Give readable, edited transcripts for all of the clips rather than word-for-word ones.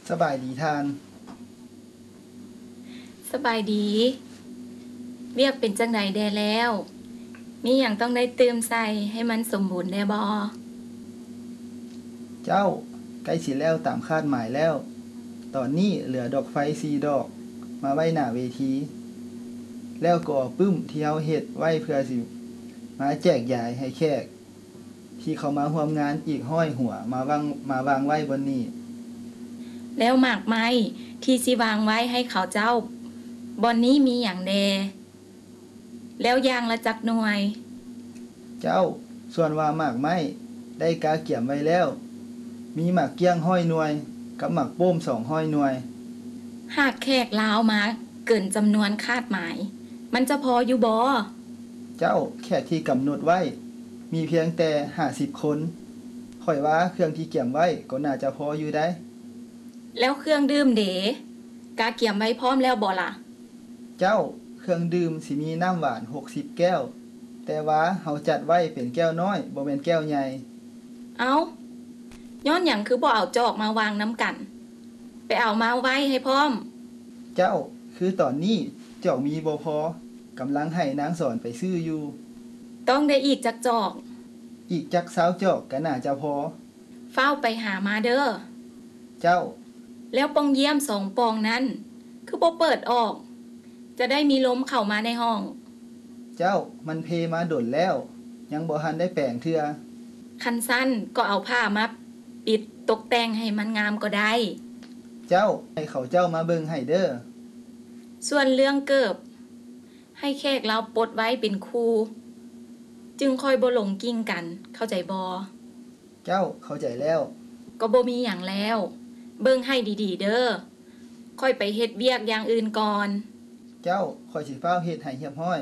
สบายดีทานสบายดีเรียกเป็นจังไหนแดแล้วมีอย่างต้องได้เติมใส่ให้มันสมบูรณ์แน่บ่เจ้าใกล้สิแล้วตามคาดหมายแล้วตอนนี้เหลือดอกไฟ4ดอกมาไว้หน้าเวทีแล้วก็ปึ้มที่เฮาเฮ็ดไว้เพื่อสิมาแจกจ่ายให้แขกที่เขามาร่วมงานอีก100หัวมาวางไว้บนนี้แล้วหมากไม้ที่สิวางไว้ให้เขาเจ้าบอนนี้มีอย่างแดแล้วยางละจักหน่วยเจ้าส่วนว่าหมากไม้ได้กาเกี่ยมไว้แล้วมีหมากเกี้ยง100หน่วยกับหมากโป้ม200หน่วยหากแขกลาวมาเกินจำนวนคาดหมายมันจะพออยู่บ่เจ้าแขกที่กำหนดไว้มีเพียงแต่50คนข้อยว่าเครื่องที่เกี่ยมไว้ก็น่าจะพออยู่ได้แล้วเครื่องดื่มเดกาเกียมไว้พร้อมแล้วบ่ล่ะเจ้าเครื่องดื่มสิมีน้ำหวาน60แก้วแต่ว่าเฮาจัดไว้เป็นแก้วน้อยบ่แม่นแก้วใหญ่เอาย้อนหยังคือบ่เอาจอกมาวางน้ำกันไปเอามาไว้ให้พร้อมเจ้าคือตอนนี้เจ้ามีบ่พอกำลังให้นางสอนไปซื้ออยู่ต้องได้อีกจักจอกอีกจัก20จอกก็น่าจะพอเฝ้าไปหามาเด้อเจ้าแล้วปองเยี่ยม2ปองนั้นคือบ่เปิดออกจะได้มีลมเข้ามาในห้องเจ้ามันเพมาดนแล้วยังบ่ทันได้แปลงเทื่อคันสั้นก็เอาผ้ามาปิดตกแต่งให้มันงามก็ได้เจ้าให้เขาเจ้ามาเบิ่งให้เด้อส่วนเรื่องเกิบให้แขกเราปลดไว้เป็นคู่จึงค่อยบ่หลงกิ้งกันเข้าใจบ่เจ้าเข้าใจแล้วก็บ่มีหยังแล้วเบิ่งให้ดีๆเด้อค่อยไปเฮ็ดเวียกอย่างอื่นก่อนเจ้าข้อยสิฟ้าวเฮ็ดให้เรียบร้อย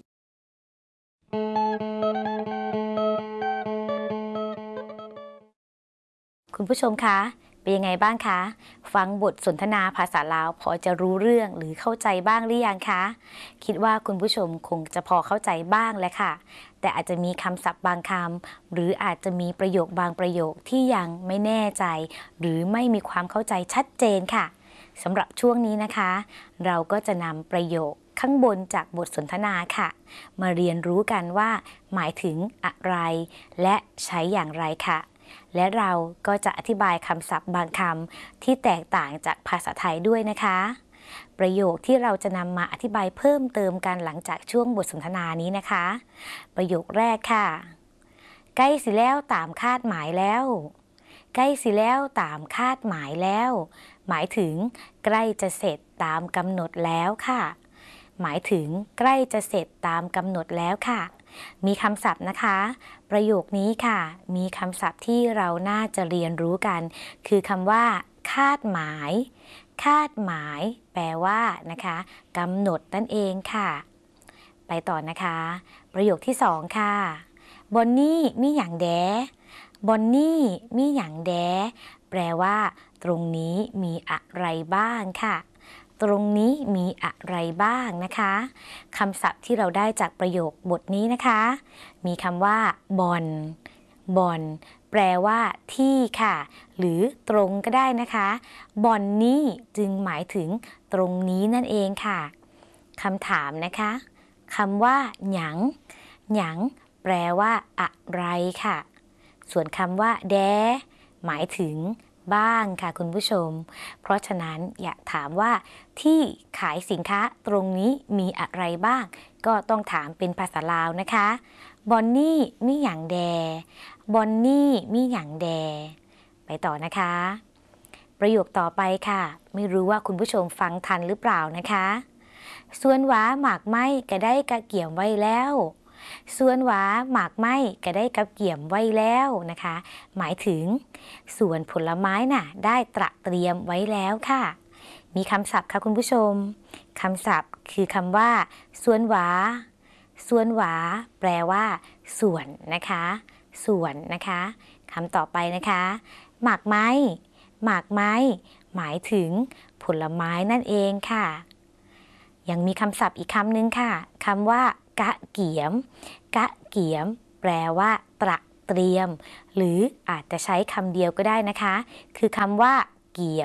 คุณผู้ชมคะเป็นยังไงบ้างคะฟังบทสนทนาภาษาลาวพอจะรู้เรื่องหรือเข้าใจบ้างหรือยังคะคิดว่าคุณผู้ชมคงจะพอเข้าใจบ้างแหละค่ะแต่อาจจะมีคำศัพท์บางคำหรืออาจจะมีประโยคบางประโยคที่ยังไม่แน่ใจหรือไม่มีความเข้าใจชัดเจนค่ะสำหรับช่วงนี้นะคะเราก็จะนำประโยคข้างบนจากบทสนทนาค่ะมาเรียนรู้กันว่าหมายถึงอะไรและใช้อย่างไรค่ะและเราก็จะอธิบายคำศัพท์บางคำที่แตกต่างจากภาษาไทยด้วยนะคะประโยคที่เราจะนำมาอธิบายเพิ่มเติมกันหลังจากช่วงบทสนทนานี้นะคะประโยคแรกค่ะใกล้สิแล้วตามคาดหมายแล้วใกล้สิแล้วตามคาดหมายแล้วหมายถึงใกล้จะเสร็จตามกำหนดแล้วค่ะหมายถึงใกล้จะเสร็จตามกำหนดแล้วค่ะมีคำศัพท์นะคะประโยคนี้ค่ะมีคำศัพท์ที่เราน่าจะเรียนรู้กันคือคำว่าคาดหมายคาดหมายแปลว่านะคะกำหนดนั่นเองค่ะไปต่อนะคะประโยคที่2ค่ะบอนนี่มีหยังแดบอนนี่มีหยังแดแปลว่าตรงนี้มีอะไรบ้างค่ะตรงนี้มีอะไรบ้างนะคะคำศัพท์ที่เราได้จากประโยคบทนี้นะคะมีคำว่าบอนบอนแปลว่าที่ค่ะหรือตรงก็ได้นะคะบอนนี้จึงหมายถึงตรงนี้นั่นเองค่ะคำถามนะคะคำว่าหยังหยังแปลว่าอะไรค่ะส่วนคำว่าแดหมายถึงบ้างค่ะคุณผู้ชมเพราะฉะนั้นอยากถามว่าที่ขายสินค้าตรงนี้มีอะไรบ้างก็ต้องถามเป็นภาษาลาวนะคะบอนนี่มีหยังแดบอนนี่มีหยังแดไปต่อนะคะประโยคต่อไปค่ะไม่รู้ว่าคุณผู้ชมฟังทันหรือเปล่านะคะส่วนหวาหมากไม้ก็ได้กะเกี่ยมไว้แล้วส่วนหวาหมากไม้ก็ได้กับเกี่ยมไว้แล้วนะคะหมายถึงส่วนผลไม้น่ะได้ตระเตรียมไว้แล้วค่ะมีคำศัพท์ค่ะคุณผู้ชมคำศัพท์คือคำว่าส่วนหวาส่วนหวาแปลว่าส่วนนะคะส่วนนะคะคำต่อไปนะคะหมากไม้หมากไม้หมายถึงผลไม้นั่นเองค่ะยังมีคำศัพท์อีกคำหนึ่งค่ะคำว่ากะเกียมกะเกียมแปลว่าตระเตรียมหรืออาจจะใช้คำเดียวก็ได้นะคะคือคำว่าเกียม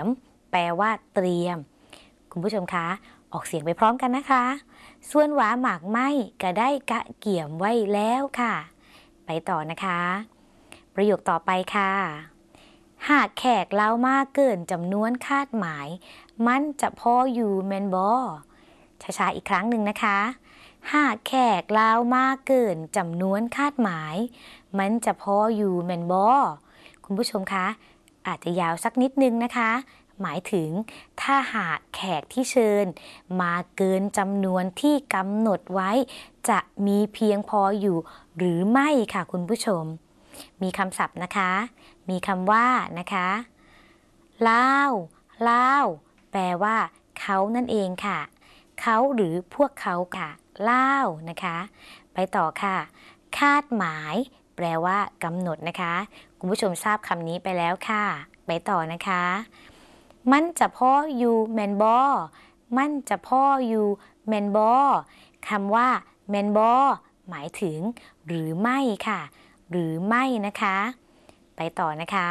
แปลว่าเตรียมคุณผู้ชมคะออกเสียงไปพร้อมกันนะคะส่วนหวาหมากไหมก็ได้กะเกี่ยมไว้แล้วค่ะไปต่อนะคะประโยคต่อไปค่ะหากแขกเล่ามากเกินจำนวนคาดหมายมันจะพออยู่แมนบอช้าๆอีกครั้งหนึ่งนะคะหากแขกเล่ามากเกินจำนวนคาดหมายมันจะพออยู่แมนบอคุณผู้ชมคะอาจจะยาวสักนิดนึงนะคะหมายถึงถ้าหากแขกที่เชิญมาเกินจำนวนที่กำหนดไว้จะมีเพียงพออยู่หรือไม่ค่ะคุณผู้ชมมีคำศัพท์นะคะมีคำว่านะคะลาวลาวแปลว่าเขานั่นเองค่ะเขาหรือพวกเขาค่ะลาวนะคะไปต่อค่ะคาดหมายแปลว่ากำหนดนะคะคุณผู้ชมทราบคำนี้ไปแล้วค่ะไปต่อนะคะมันจะพ่ออยู่แมนบอมันจะพ่ออยู่แมนบอคำว่าแมนบอหมายถึงหรือไม่ค่ะหรือไม่นะคะไปต่อนะคะ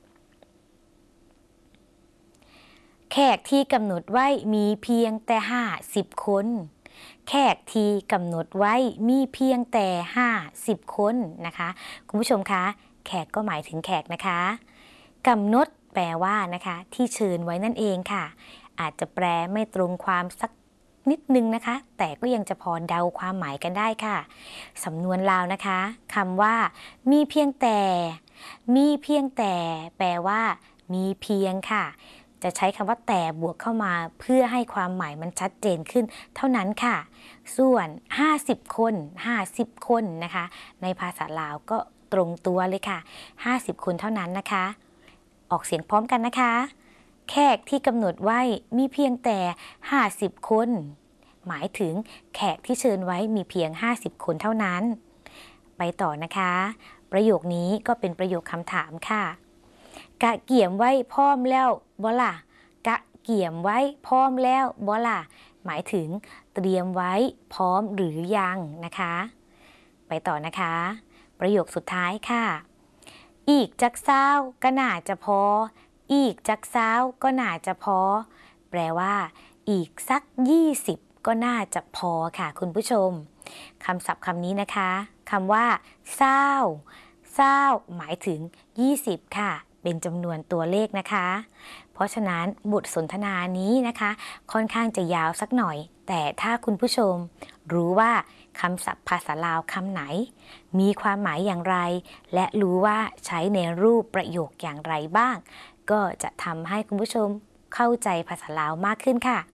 แขกที่กำหนดไว้มีเพียงแต่50 คนแขกที่กำหนดไว้มีเพียงแต่50 คนนะคะคุณผู้ชมคะแขกก็หมายถึงแขกนะคะกำหนดแปลว่านะคะที่เชิญไว้นั่นเองค่ะอาจจะแปลไม่ตรงความสักนิดนึงนะคะแต่ก็ยังจะพอเดาความหมายกันได้ค่ะสำนวนลาวนะคะคำว่ามีเพียงแต่มีเพียงแต่แปลว่ามีเพียงค่ะจะใช้คำว่าแต่บวกเข้ามาเพื่อให้ความหมายมันชัดเจนขึ้นเท่านั้นค่ะส่วน50 คน50 คนนะคะในภาษาลาวก็ตรงตัวเลยค่ะ50 คนเท่านั้นนะคะออกเสียงพร้อมกันนะคะแขกที่กำหนดไว้มีเพียงแต่50 คนหมายถึงแขกที่เชิญไว้มีเพียง50 คนเท่านั้นไปต่อนะคะประโยคนี้ก็เป็นประโยคคำถามค่ะกะเกี่ยมไว้พร้อมแล้วบ่ล่ะกะเกี่ยมไว้พร้อมแล้วบ่ล่ะหมายถึงเตรียมไว้พร้อมหรือยังนะคะไปต่อนะคะประโยคสุดท้ายค่ะอีกจักเศร้าก็น่าจะพออีกจักเศร้าก็น่าจะพอแปลว่าอีกสัก20ก็น่าจะพอค่ะคุณผู้ชมคำศัพท์คำนี้นะคะคำว่าเศร้าเศร้าหมายถึง20ค่ะเป็นจำนวนตัวเลขนะคะเพราะฉะนั้นบทสนทนานี้นะคะค่อนข้างจะยาวสักหน่อยแต่ถ้าคุณผู้ชมรู้ว่าคำศัพท์ภาษาลาวคำไหนมีความหมายอย่างไรและรู้ว่าใช้ในรูปประโยคอย่างไรบ้างก็จะทำให้คุณผู้ชมเข้าใจภาษาลาวมากขึ้นค่ะ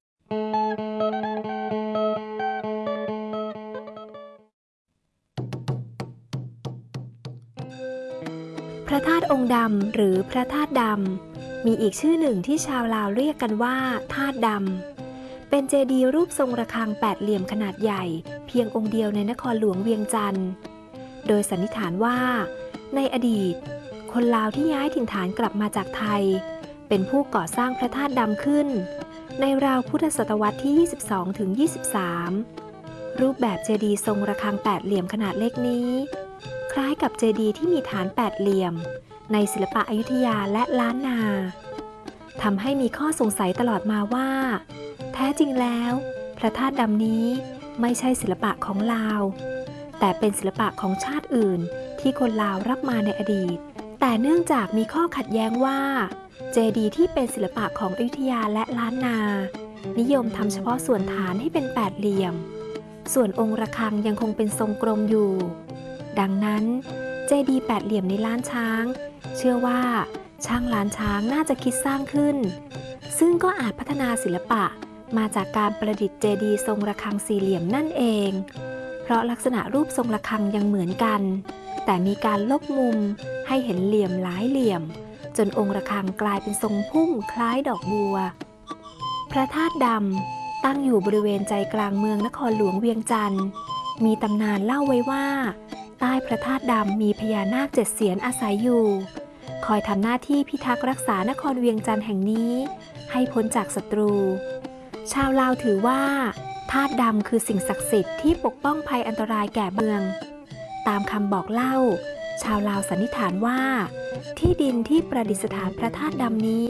พระธาตุองค์ดำหรือพระธาตุดำมีอีกชื่อหนึ่งที่ชาวลาวเรียกกันว่าธาตุดำเป็นเจดีย์รูปทรงระฆัง8เหลี่ยมขนาดใหญ่เพียงองค์เดียวในนครหลวงเวียงจันทร์โดยสันนิษฐานว่าในอดีตคนลาวที่ย้ายถิ่นฐานกลับมาจากไทยเป็นผู้ก่อสร้างพระธาตุดำขึ้นในราวพุทธศตวรรษที่22 ถึง 23รูปแบบเจดีย์ทรงระฆัง8เหลี่ยมขนาดเล็กนี้คล้ายกับเจดีย์ที่มีฐาน8เหลี่ยมในศิลปะอยุธยาและล้านนาทำให้มีข้อสงสัยตลอดมาว่าแท้จริงแล้วพระธาตุดำนี้ไม่ใช่ศิลปะของลาวแต่เป็นศิลปะของชาติอื่นที่คนลาวรับมาในอดีตแต่เนื่องจากมีข้อขัดแย้งว่าเจดีย์ที่เป็นศิลปะของอยุธยาและล้านนานิยมทำเฉพาะส่วนฐานให้เป็น8เหลี่ยมส่วนองค์ระฆังยังคงเป็นทรงกลมอยู่ดังนั้นเจดีย์8เหลี่ยมในล้านช้างเชื่อว่าช่างล้านช้างน่าจะคิดสร้างขึ้นซึ่งก็อาจพัฒนาศิลปะมาจากการประดิษฐ์เจดีย์ทรงระฆังสี่เหลี่ยมนั่นเองเพราะลักษณะรูปทรงระฆังยังเหมือนกันแต่มีการลบมุมให้เห็นเหลี่ยมหลายเหลี่ยมจนองค์ระฆังกลายเป็นทรงพุ่มคล้ายดอกบัวพระธาตุดำตั้งอยู่บริเวณใจกลางเมืองนครหลวงเวียงจันทร์มีตำนานเล่าไว้ว่าใต้พระธาตุดำมีพญานาค7 เสียนอาศัยอยู่คอยทำหน้าที่พิทักษ์รักษานครเวียงจันทร์แห่งนี้ให้พ้นจากศัตรูชาวลาวถือว่าธาตุดำคือสิ่งศักดิ์สิทธิ์ที่ปกป้องภัยอันตรายแก่เมืองตามคำบอกเล่าชาวลาวสันนิษฐานว่าที่ดินที่ประดิษฐานพระธาตุดำนี้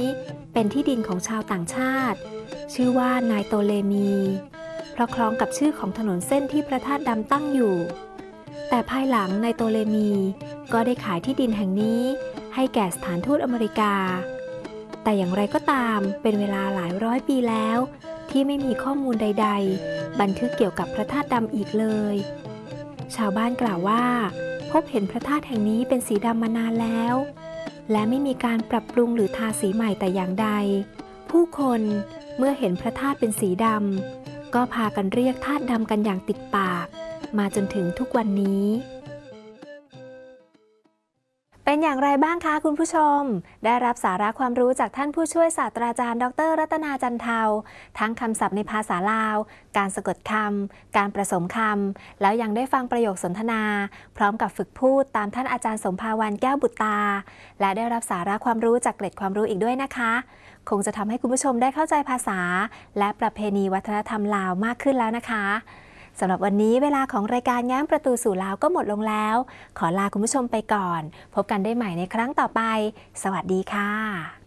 เป็นที่ดินของชาวต่างชาติชื่อว่านายโตเลมีเพราะคล้องกับชื่อของถนนเส้นที่พระธาตุดำตั้งอยู่แต่ภายหลังนายโตเลมีก็ได้ขายที่ดินแห่งนี้ให้แก่สถานทูตอเมริกาแต่อย่างไรก็ตามเป็นเวลาหลายร้อยปีแล้วที่ไม่มีข้อมูลใดๆบันทึกเกี่ยวกับพระธาตุดำอีกเลยชาวบ้านกล่าวว่าพบเห็นพระธาตุแห่งนี้เป็นสีดำมานานแล้วและไม่มีการปรับปรุงหรือทาสีใหม่แต่อย่างใดผู้คนเมื่อเห็นพระธาตุเป็นสีดำก็พากันเรียกธาตุดำกันอย่างติดปากมาจนถึงทุกวันนี้เป็นอย่างไรบ้างคะคุณผู้ชมได้รับสาระความรู้จากท่านผู้ช่วยศาสตราจารย์ดร.รัตนาจันเทาทั้งคำศัพท์ในภาษาลาวการสะกดคำการผสมคำแล้วยังได้ฟังประโยคสนทนาพร้อมกับฝึกพูดตามท่านอาจารย์สมภาวันแก้วบุตรตาและได้รับสาระความรู้จากเกร็ดความรู้อีกด้วยนะคะคงจะทำให้คุณผู้ชมได้เข้าใจภาษาและประเพณีวัฒนธรรมลาวมากขึ้นแล้วนะคะสำหรับวันนี้เวลาของรายการแง้มประตูสู่ลาวก็หมดลงแล้วขอลาคุณผู้ชมไปก่อนพบกันได้ใหม่ในครั้งต่อไปสวัสดีค่ะ